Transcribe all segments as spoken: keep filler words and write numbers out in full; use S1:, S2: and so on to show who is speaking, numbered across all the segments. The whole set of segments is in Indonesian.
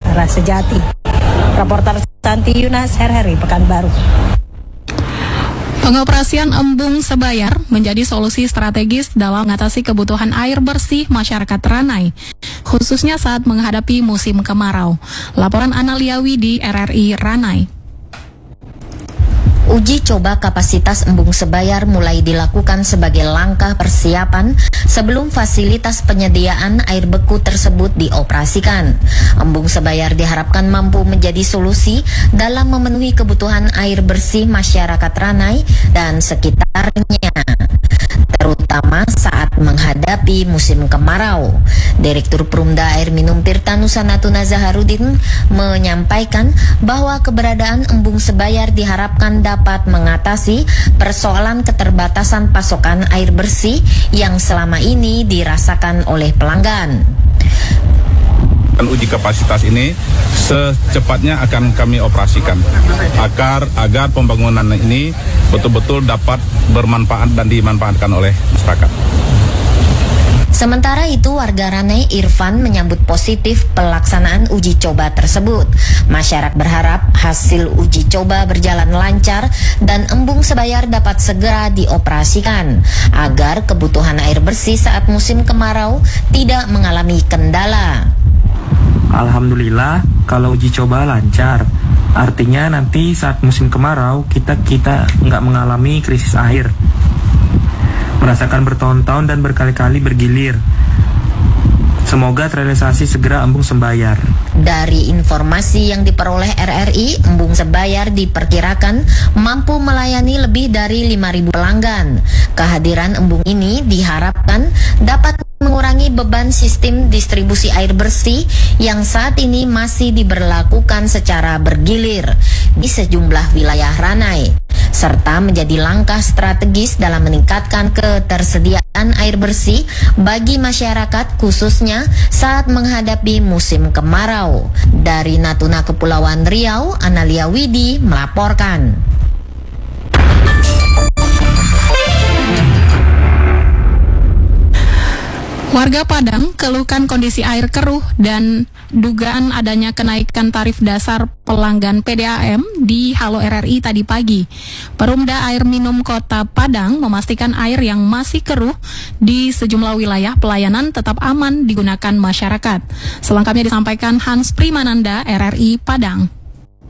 S1: Sejati. Reporter Santi Yunas, R R I Pekanbaru.
S2: Pengoperasian embung Sebayar menjadi solusi strategis dalam mengatasi kebutuhan air bersih masyarakat Ranai, khususnya saat menghadapi musim kemarau. Laporan Analia Widi, R R I Ranai.
S3: Uji coba kapasitas embung Sebayar mulai dilakukan sebagai langkah persiapan sebelum fasilitas penyediaan air beku tersebut dioperasikan. Embung Sebayar diharapkan mampu menjadi solusi dalam memenuhi kebutuhan air bersih masyarakat Ranai dan sekitarnya, terutama saat menghadapi musim kemarau. Direktur Perumda Air Minum Tirta Nusa Natuna Zaharudin menyampaikan bahwa keberadaan embung Sebayar diharapkan dapat mengatasi persoalan keterbatasan pasokan air bersih yang selama ini dirasakan oleh pelanggan.
S4: Uji kapasitas ini secepatnya akan kami operasikan agar agar pembangunan ini betul-betul dapat bermanfaat dan dimanfaatkan oleh masyarakat.
S3: Sementara itu, warga Ranai Irfan menyambut positif pelaksanaan uji coba tersebut. Masyarakat berharap hasil uji coba berjalan lancar dan embung Sebayar dapat segera dioperasikan agar kebutuhan air bersih saat musim kemarau tidak mengalami kendala.
S5: Alhamdulillah, kalau uji coba lancar, artinya nanti saat musim kemarau kita kita nggak mengalami krisis air. Merasakan bertahun-tahun dan berkali-kali bergilir. Semoga terrealisasi segera embung Sebayar.
S3: Dari informasi yang diperoleh R R I, embung Sebayar diperkirakan mampu melayani lebih dari lima ribu pelanggan. Kehadiran embung ini diharapkan dapat mengurangi beban sistem distribusi air bersih yang saat ini masih diberlakukan secara bergilir di sejumlah wilayah Ranai, serta menjadi langkah strategis dalam meningkatkan ketersediaan air bersih bagi masyarakat khususnya saat menghadapi musim kemarau. Dari Natuna Kepulauan Riau, Analia Widi melaporkan.
S2: Warga Padang keluhkan kondisi air keruh dan dugaan adanya kenaikan tarif dasar pelanggan P D A M di Halo R R I tadi pagi. Perumda Air Minum Kota Padang memastikan air yang masih keruh di sejumlah wilayah pelayanan tetap aman digunakan masyarakat. Selengkapnya disampaikan Hans Primananda, R R I Padang.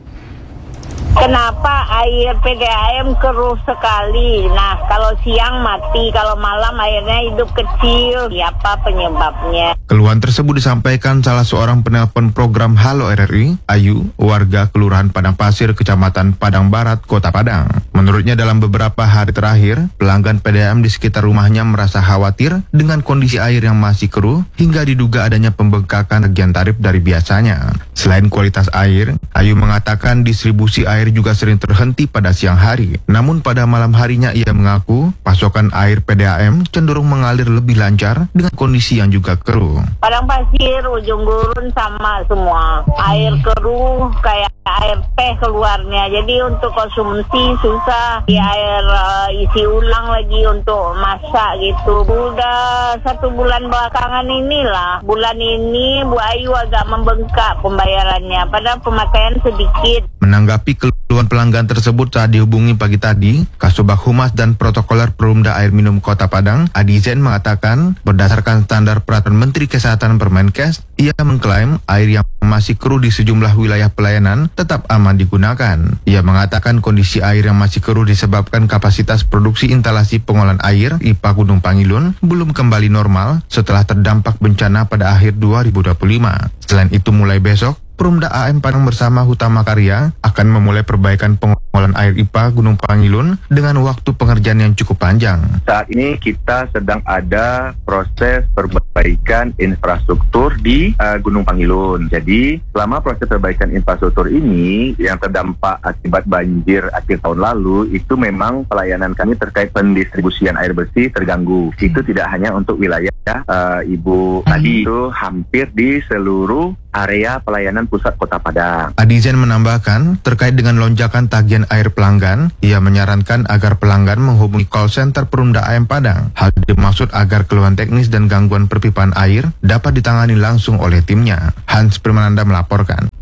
S6: Kenapa air P D A M keruh sekali? Nah, kalau siang mati, kalau malam airnya hidup kecil. Apa penyebabnya?
S7: Keluhan tersebut disampaikan salah seorang penelpon program Halo R R I, Ayu, warga Kelurahan Padang Pasir, Kecamatan Padang Barat, Kota Padang. Menurutnya dalam beberapa hari terakhir, pelanggan P D A M di sekitar rumahnya merasa khawatir dengan kondisi air yang masih keruh hingga diduga adanya pembengkakan tagihan tarif dari biasanya. Selain kualitas air, Ayu mengatakan distribusi air juga sering terhenti pada siang hari. Namun pada malam harinya ia mengaku pasokan air P D A M cenderung mengalir lebih lancar dengan kondisi yang juga keruh.
S6: Padang Pasir, Ujung Gurun sama semua. Air keruh kayak air teh keluarnya. Jadi untuk konsumsi susah. Di air uh, isi ulang lagi untuk masak gitu. Udah satu bulan belakangan inilah. Bulan ini Bu Ayu agak membengkak pembayarannya. Padahal pemakaian sedikit.
S7: Menanggapi keluhan pelanggan tersebut saat dihubungi pagi tadi, Kasubag Humas dan Protokoler Perumda Air Minum Kota Padang, Adi Zen mengatakan berdasarkan standar peraturan Menteri Kesehatan Permenkes, ia mengklaim air yang masih keruh di sejumlah wilayah pelayanan tetap aman digunakan. Ia mengatakan kondisi air yang masih keruh disebabkan kapasitas produksi instalasi pengolahan air I P A Gunung Pangilun belum kembali normal setelah terdampak bencana pada akhir dua ribu dua puluh lima. Selain itu mulai besok, Perumda A M Padang bersama Hutama Karya akan memulai perbaikan pengolahan air I P A Gunung Pangilun dengan waktu pengerjaan yang cukup panjang.
S8: Saat ini kita sedang ada proses perbaikan infrastruktur di uh, Gunung Pangilun. Jadi selama proses perbaikan infrastruktur ini yang terdampak akibat banjir akhir tahun lalu, itu memang pelayanan kami terkait pendistribusian air bersih terganggu. Itu tidak hanya untuk wilayah uh, Ibu tadi, itu hampir di seluruh area pelayanan pusat Kota Padang.
S7: Adizen menambahkan, terkait dengan lonjakan tagihan air pelanggan, ia menyarankan agar pelanggan menghubungi call center Perumda A M Padang. Hal dimaksud agar keluhan teknis dan gangguan perpipaan air dapat ditangani langsung oleh timnya. Hans Primananda melaporkan.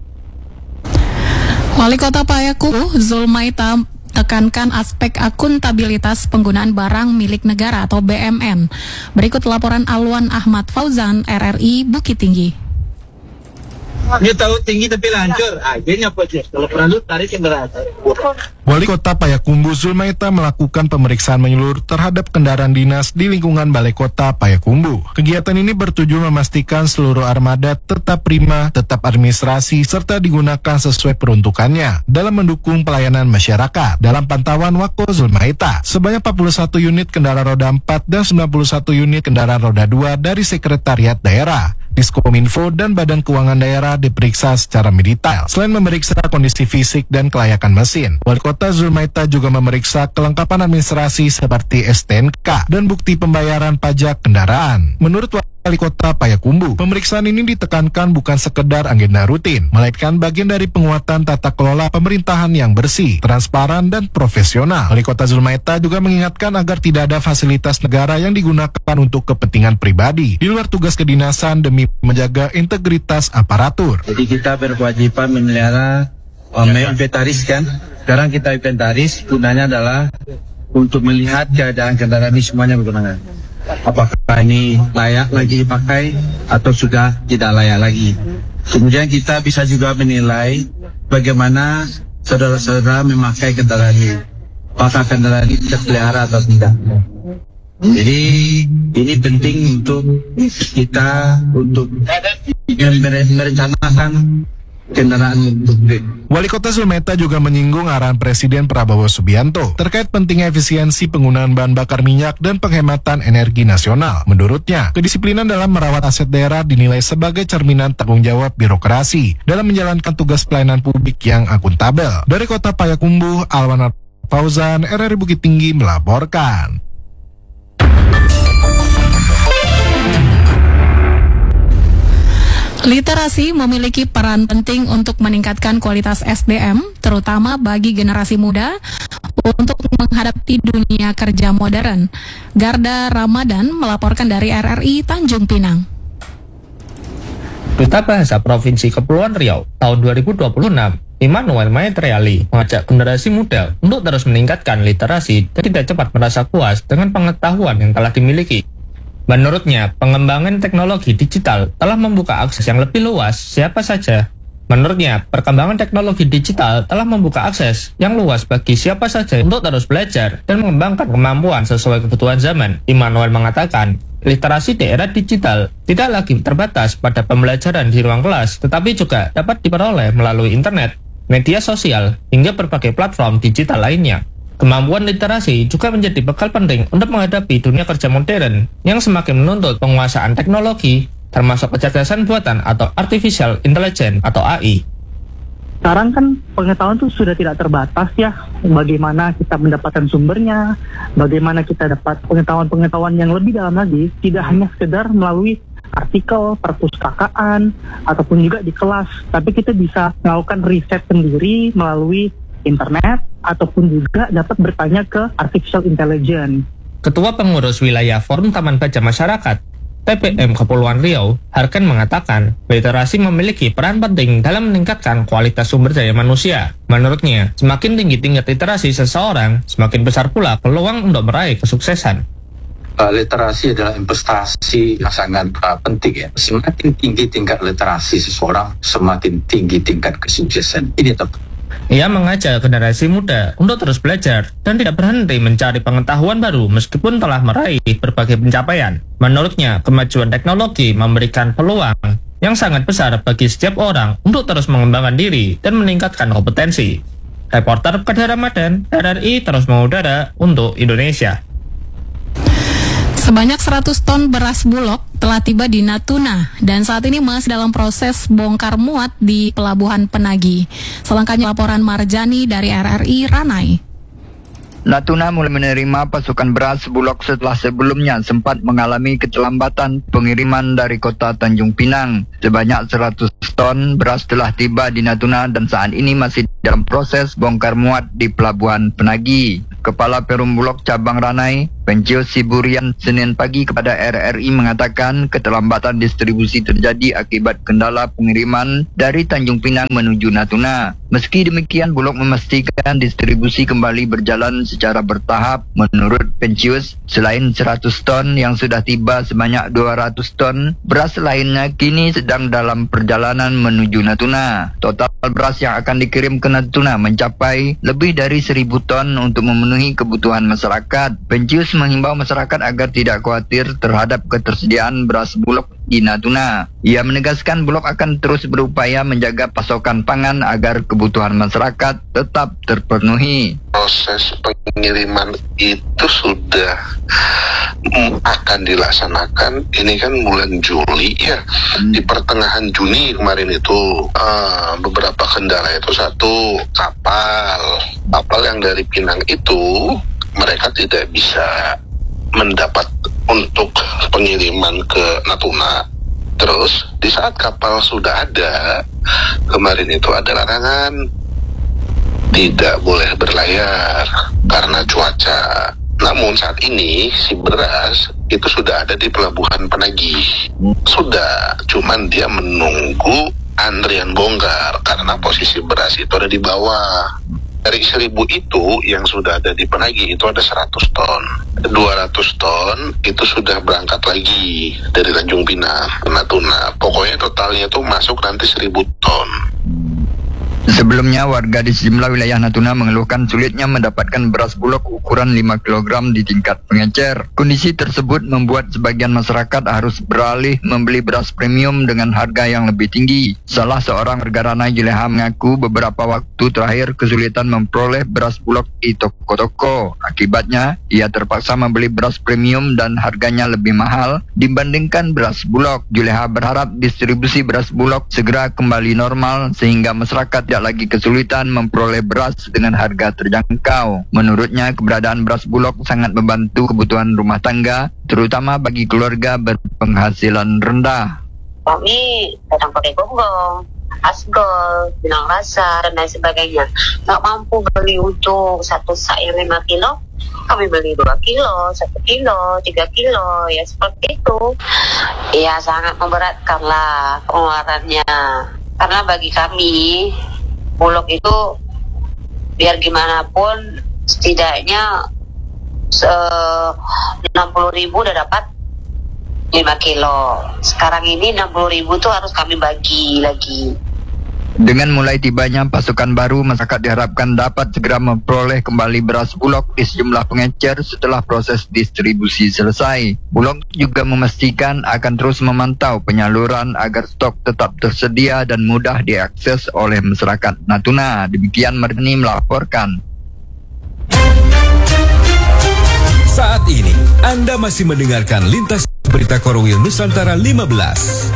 S2: Wali Kota Payakumbuh Zulmaita tekankan aspek akuntabilitas penggunaan barang milik negara atau B M N. Berikut laporan Alwan Ahmad Fauzan, R R I Bukit Tinggi.
S9: Dia tahu tinggi tapi lancur, akhirnya pojok. Kalau perlu tarik kendaraan.
S10: Wali Kota Payakumbuh Zulmaita melakukan pemeriksaan menyeluruh terhadap kendaraan dinas di lingkungan Balai Kota Payakumbuh. Kegiatan ini bertujuan memastikan seluruh armada tetap prima, tetap administrasi, serta digunakan sesuai peruntukannya dalam mendukung pelayanan masyarakat. Dalam pantauan Wako Zulmaita, sebanyak empat puluh satu unit kendaraan roda empat dan sembilan puluh satu unit kendaraan roda dua dari Sekretariat Daerah, Diskominfo, dan Badan Keuangan Daerah diperiksa secara mendetail. Selain memeriksa kondisi fisik dan kelayakan mesin, Wali Kota Zulmaita juga memeriksa kelengkapan administrasi seperti S T N K dan bukti pembayaran pajak kendaraan. Menurut Wali Kota Payakumbuh, pemeriksaan ini ditekankan bukan sekedar agenda rutin, melainkan bagian dari penguatan tata kelola pemerintahan yang bersih, transparan, dan profesional. Wali Kota Zulmaita juga mengingatkan agar tidak ada fasilitas negara yang digunakan untuk kepentingan pribadi di luar tugas kedinasan demi menjaga integritas aparatur.
S9: Jadi kita berkewajiban memelihara uh, menginventaris kan. Sekarang kita inventaris, gunanya adalah untuk melihat keadaan kendaraan ini semuanya bagaimana. Apakah ini layak lagi dipakai atau sudah tidak layak lagi. Kemudian kita bisa juga menilai bagaimana saudara-saudara memakai kendaraan ini. Apakah kendaraan ini terpelihara atau tidak. Jadi ini penting untuk kita untuk merencanakan kendaraan untuk
S10: Wali Kota Zulmaita juga menyinggung arahan Presiden Prabowo Subianto terkait pentingnya efisiensi penggunaan bahan bakar minyak dan penghematan energi nasional. Menurutnya, kedisiplinan dalam merawat aset daerah dinilai sebagai cerminan tanggung jawab birokrasi dalam menjalankan tugas pelayanan publik yang akuntabel. Dari Kota Payakumbuh, Alwan Fauzan, R R I Bukit Tinggi melaporkan.
S2: Literasi memiliki peran penting untuk meningkatkan kualitas S D M, terutama bagi generasi muda untuk menghadapi dunia kerja modern. Garda Ramadan melaporkan dari R R I Tanjung Pinang.
S11: Duta Bahasa Provinsi Kepulauan Riau tahun dua ribu dua puluh enam, Immanuel Maetriali, mengajak generasi muda untuk terus meningkatkan literasi dan tidak cepat merasa puas dengan pengetahuan yang telah dimiliki. Menurutnya, pengembangan teknologi digital telah membuka akses yang lebih luas siapa saja. Menurutnya, perkembangan teknologi digital telah membuka akses yang luas bagi siapa saja untuk terus belajar dan mengembangkan kemampuan sesuai kebutuhan zaman. Immanuel mengatakan, literasi di era digital tidak lagi terbatas pada pembelajaran di ruang kelas, tetapi juga dapat diperoleh melalui internet, media sosial, hingga berbagai platform digital lainnya. Kemampuan literasi juga menjadi bekal penting untuk menghadapi dunia kerja modern yang semakin menuntut penguasaan teknologi, termasuk kecerdasan buatan atau artificial intelligence atau A I.
S12: Sekarang kan pengetahuan itu sudah tidak terbatas ya, bagaimana kita mendapatkan sumbernya, bagaimana kita dapat pengetahuan-pengetahuan yang lebih dalam lagi, tidak hanya sekedar melalui artikel, perpustakaan, ataupun juga di kelas, tapi kita bisa melakukan riset sendiri melalui internet, ataupun juga dapat bertanya ke artificial intelligence.
S11: Ketua Pengurus Wilayah Forum Taman Baca Masyarakat T P M Kepulauan Riau, Harken mengatakan, literasi memiliki peran penting dalam meningkatkan kualitas sumber daya manusia. Menurutnya, semakin tinggi tingkat literasi seseorang, semakin besar pula peluang untuk meraih kesuksesan.
S13: Uh, literasi adalah investasi yang sangat uh, penting ya. Semakin tinggi tingkat literasi seseorang, semakin tinggi tingkat kesuksesan. Ini tepat.
S11: Ia mengajak generasi muda untuk terus belajar dan tidak berhenti mencari pengetahuan baru meskipun telah meraih berbagai pencapaian. Menurutnya, kemajuan teknologi memberikan peluang yang sangat besar bagi setiap orang untuk terus mengembangkan diri dan meningkatkan kompetensi. Reporter Garda Ramadan, R R I terus mengudara untuk Indonesia.
S2: Sebanyak seratus ton beras bulog telah tiba di Natuna dan saat ini masih dalam proses bongkar muat di Pelabuhan Penagi. Selengkapnya laporan Marjani dari R R I Ranai.
S14: Natuna mulai menerima pasukan beras bulog setelah sebelumnya sempat mengalami keterlambatan pengiriman dari kota Tanjung Pinang. Sebanyak seratus ton beras telah tiba di Natuna dan saat ini masih dalam proses bongkar muat di Pelabuhan Penagi. Kepala Perum Bulog Cabang Ranai, Pencius Siburian Senin pagi kepada R R I mengatakan keterlambatan distribusi terjadi akibat kendala pengiriman dari Tanjung Pinang menuju Natuna. Meski demikian, Bulog memastikan distribusi kembali berjalan secara bertahap. Menurut Pencius, selain seratus ton yang sudah tiba sebanyak dua ratus ton, beras lainnya kini sedang dalam perjalanan menuju Natuna. Total beras yang akan dikirim ke Natuna mencapai lebih dari seribu ton untuk memenuhi kebutuhan masyarakat. Pencius menghimbau masyarakat agar tidak khawatir terhadap ketersediaan beras Bulog di Natuna. Ia menegaskan Bulog akan terus berupaya menjaga pasokan pangan agar kebutuhan masyarakat tetap terpenuhi.
S15: Proses pengiriman itu sudah mm, akan dilaksanakan. Ini kan bulan Juli ya. Hmm. Di pertengahan Juni kemarin itu uh, beberapa kendala itu satu kapal. Kapal yang dari Pinang itu mereka tidak bisa mendapat untuk pengiriman ke Natuna. Terus di saat kapal sudah ada, kemarin itu ada larangan tidak boleh berlayar karena cuaca. Namun saat ini si beras itu sudah ada di pelabuhan Penagih. Sudah, cuman dia menunggu antrian bongkar karena posisi beras itu ada di bawah. Dari seribu itu yang sudah ada di Penagih itu ada seratus ton. dua ratus ton itu sudah berangkat lagi dari Tanjung Pinang ke Natuna. Pokoknya totalnya itu masuk nanti seribu ton.
S14: Sebelumnya, warga di sejumlah wilayah Natuna mengeluhkan sulitnya mendapatkan beras Bulog ukuran lima kilogram di tingkat pengecer. Kondisi tersebut membuat sebagian masyarakat harus beralih membeli beras premium dengan harga yang lebih tinggi. Salah seorang warga Ranai Juleha mengaku beberapa waktu terakhir kesulitan memperoleh beras Bulog di toko-toko. Akibatnya, ia terpaksa membeli beras premium dan harganya lebih mahal dibandingkan beras Bulog. Juleha berharap distribusi beras Bulog segera kembali normal sehingga masyarakat tidak lagi kesulitan memperoleh beras dengan harga terjangkau. Menurutnya, keberadaan beras Bulog sangat membantu kebutuhan rumah tangga, terutama bagi keluarga berpenghasilan rendah.
S16: Kami kadang pakai gonggong, asgol, benang rasa, dan lain sebagainya. Nggak mampu beli untuk satu sak yang lima kilo, kami beli dua kilo, satu kilo, tiga kilo, ya seperti itu. Ya sangat memberatkan lah pengeluarannya. Karena bagi kami, Bulog itu biar gimana pun setidaknya enam puluh ribu udah dapat lima kilo. Sekarang ini enam puluh ribu tuh harus kami bagi lagi.
S14: Dengan mulai tibanya pasukan baru, masyarakat diharapkan dapat segera memperoleh kembali beras Bulog di sejumlah pengecer setelah proses distribusi selesai. Bulog juga memastikan akan terus memantau penyaluran agar stok tetap tersedia dan mudah diakses oleh masyarakat Natuna. Demikian Mardani melaporkan.
S17: Saat ini Anda masih mendengarkan Lintas Berita Korwil Nusantara lima belas.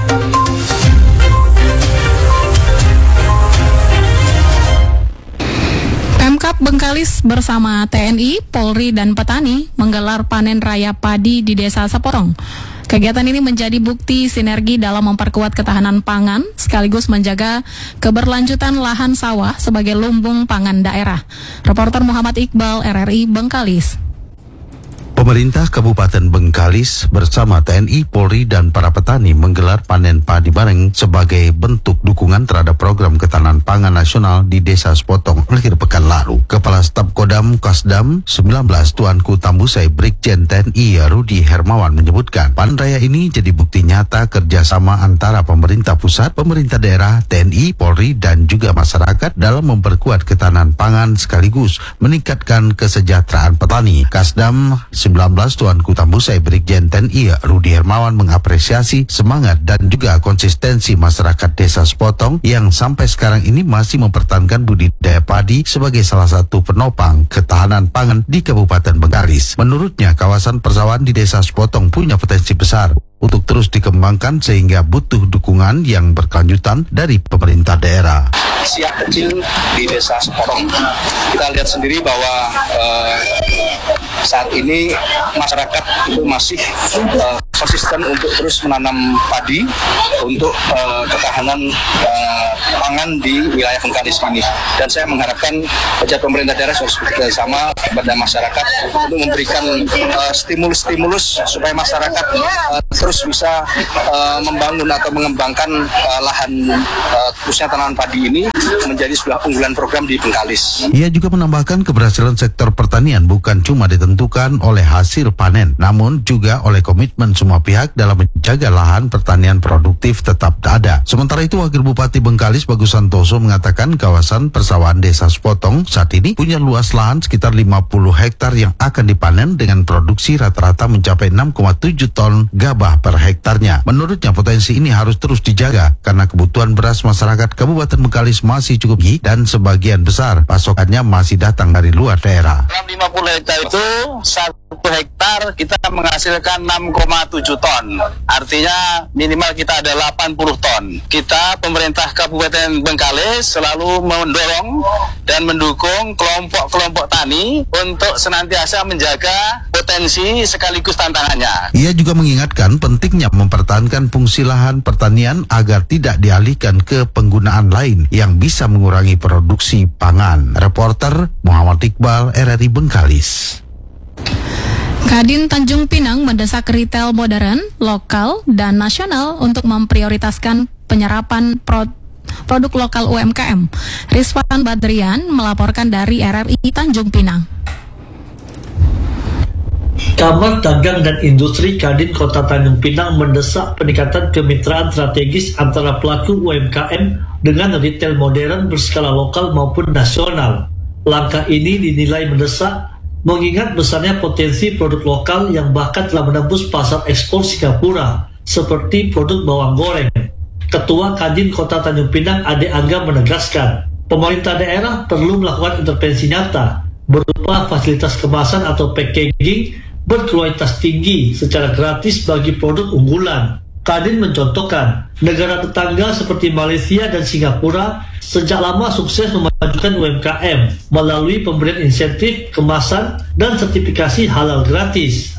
S2: Pemkab Bengkalis bersama T N I, Polri, dan petani menggelar panen raya padi di Desa Seporong. Kegiatan ini menjadi bukti sinergi dalam memperkuat ketahanan pangan sekaligus menjaga keberlanjutan lahan sawah sebagai lumbung pangan daerah. Reporter Muhammad Iqbal, R R I Bengkalis.
S18: Pemerintah Kabupaten Bengkalis bersama T N I, Polri, dan para petani menggelar panen padi bareng sebagai bentuk dukungan terhadap program ketahanan pangan nasional di Desa Sepotong akhir pekan lalu. Kepala Staf Kodam Kasdam sembilan belas Tuanku Tambusai Brigjen T N I Rudi Hermawan menyebutkan panen raya ini jadi bukti nyata kerjasama antara pemerintah pusat, pemerintah daerah, T N I, Polri, dan juga masyarakat dalam memperkuat ketahanan pangan sekaligus meningkatkan kesejahteraan petani. Kasdam sembilan belas Tuanku Tambusai Brigjen T N I Rudi Hermawan mengapresiasi semangat dan juga konsistensi masyarakat Desa Sepotong yang sampai sekarang ini masih mempertahankan budidaya padi sebagai salah satu penopang ketahanan pangan di Kabupaten Bengkalis. Menurutnya, kawasan persawahan di Desa Sepotong punya potensi besar untuk terus dikembangkan sehingga butuh dukungan yang berkelanjutan dari pemerintah daerah.
S19: Siak kecil di Desa Sepotong, kita lihat sendiri bahwa eh,
S9: saat ini masyarakat itu masih uh, konsisten untuk terus menanam padi untuk uh, ketahanan uh, pangan di wilayah Bengkalis ini. Dan saya mengharapkan pejabat pemerintah daerah harus bekerja sama kepada masyarakat untuk memberikan uh, stimulus-stimulus supaya masyarakat uh, terus bisa uh, membangun atau mengembangkan uh, lahan uh, khususnya tanaman padi ini menjadi sebuah unggulan program di Bengkalis.
S18: Ia juga menambahkan keberhasilan sektor pertanian bukan cuma ditentukan oleh hasil panen, namun juga oleh komitmen semua pihak dalam menjaga lahan pertanian produktif tetap ada. Sementara itu, Wakil Bupati Bengkalis Bagus Santoso mengatakan kawasan persawahan Desa Sepotong saat ini punya luas lahan sekitar lima puluh hektar yang akan dipanen dengan produksi rata-rata mencapai enam koma tujuh ton gabah per hektarnya. Menurutnya potensi ini harus terus dijaga karena kebutuhan beras masyarakat Kabupaten Bengkalis masih cukup tinggi dan sebagian besar pasokannya masih datang dari luar daerah.
S9: Dalam lima puluh hektar itu satu hektar kita menghasilkan enam koma tujuh ton. Artinya minimal kita ada delapan puluh ton. Kita pemerintah Kabupaten Bengkalis selalu mendorong dan mendukung kelompok-kelompok tani untuk senantiasa menjaga potensi sekaligus tantangannya.
S18: Ia juga mengingatkan pentingnya mempertahankan fungsi lahan pertanian agar tidak dialihkan ke penggunaan lain yang bisa mengurangi produksi pangan. Reporter Muhammad Iqbal, R R I Bengkalis.
S2: Kadin Tanjung Pinang mendesak retail modern, lokal, dan nasional untuk memprioritaskan penyerapan pro produk lokal U M K M. Rizwan Badrian melaporkan dari R R I Tanjung Pinang.
S19: Kamar Dagang dan Industri Kadin Kota Tanjung Pinang mendesak peningkatan kemitraan strategis antara pelaku U M K M dengan retail modern berskala lokal maupun nasional. Langkah ini dinilai mendesak mengingat besarnya potensi produk lokal yang bahkan telah menembus pasar ekspor Singapura, seperti produk bawang goreng. Ketua Kadin Kota Tanjung Pinang Ade Angga menegaskan, pemerintah daerah perlu melakukan intervensi nyata berupa fasilitas kemasan atau packaging berkualitas tinggi secara gratis bagi produk unggulan. Kadin mencontohkan, negara tetangga seperti Malaysia dan Singapura sejak lama sukses memajukan U M K M melalui pemberian insentif, kemasan, dan sertifikasi halal gratis.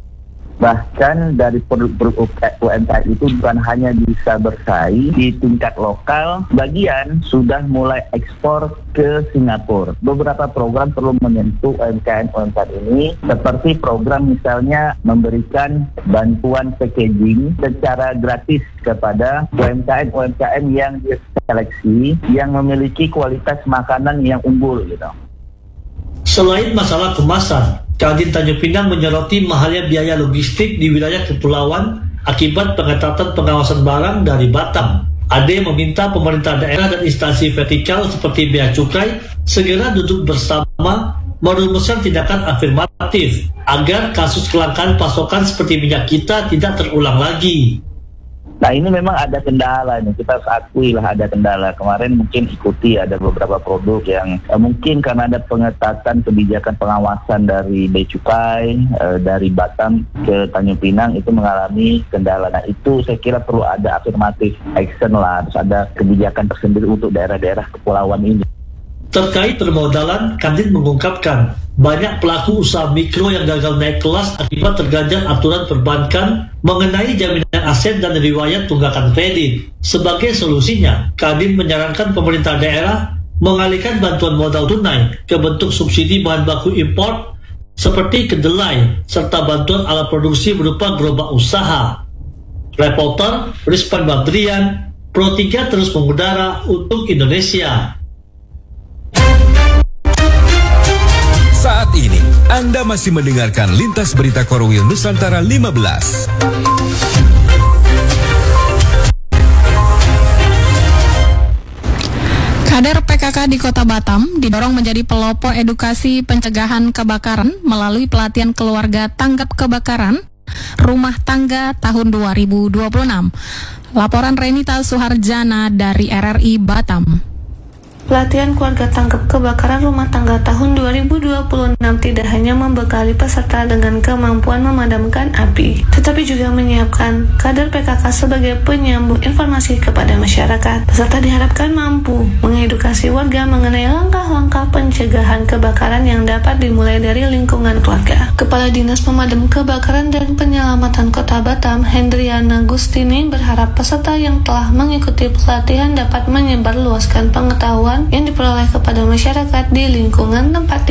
S8: Bahkan dari produk-produk U M K M itu bukan hanya bisa bersaing di tingkat lokal, bagian sudah mulai ekspor ke Singapura. Beberapa program perlu menyentuh U M K M-U M K M ini, seperti program misalnya memberikan bantuan packaging secara gratis kepada U M K M-U M K M yang diseleksi, yang memiliki kualitas makanan yang unggul gitu.
S19: Selain masalah kemasan, Kadin Tanjung Pinang menyoroti mahalnya biaya logistik di wilayah kepulauan akibat pengetatan pengawasan barang dari Batam. Ade meminta pemerintah daerah dan instansi vertikal seperti Bea Cukai segera duduk bersama merumuskan tindakan afirmatif agar kasus kelangkaan pasokan seperti minyak kita tidak terulang lagi.
S8: Nah ini memang ada kendala nih, kita harus akui lah ada kendala. Kemarin mungkin ikuti ada beberapa produk yang eh, mungkin karena ada pengetatan kebijakan pengawasan dari Bea Cukai eh, dari Batam ke Tanjung Pinang itu mengalami kendala. Nah itu saya kira perlu ada afirmatif action lah, harus ada kebijakan tersendiri untuk daerah-daerah kepulauan ini.
S19: Terkait permodalan, Kadin mengungkapkan banyak pelaku usaha mikro yang gagal naik kelas akibat terganjal aturan perbankan mengenai jaminan aset dan riwayat tunggakan kredit. Sebagai solusinya, Kadin menyarankan pemerintah daerah mengalihkan bantuan modal tunai ke bentuk subsidi bahan baku impor seperti kedelai serta bantuan alat produksi berupa gerobak usaha. Reporter Rizwan Badrian, Pro tiga terus mengudara untuk Indonesia.
S17: Saat ini, Anda masih mendengarkan Lintas Berita Korwil Nusantara lima belas.
S2: Kader P K K di Kota Batam didorong menjadi pelopor edukasi pencegahan kebakaran melalui pelatihan keluarga tanggap kebakaran rumah tangga tahun dua ribu dua puluh enam. Laporan Renita Suharjana dari R R I Batam.
S20: Pelatihan keluarga tanggap kebakaran rumah tangga tahun dua ribu dua puluh enam tidak hanya membekali peserta dengan kemampuan memadamkan api, tetapi juga menyiapkan kader P K K sebagai penyambung informasi kepada masyarakat. Peserta diharapkan mampu mengedukasi warga mengenai langkah-langkah pencegahan kebakaran yang dapat dimulai dari lingkungan keluarga. Kepala Dinas Pemadam Kebakaran dan Penyelamatan Kota Batam, Hendriana Gustini, berharap peserta yang telah mengikuti pelatihan dapat menyebarluaskan pengetahuan yang diperoleh kepada masyarakat di lingkungan tempat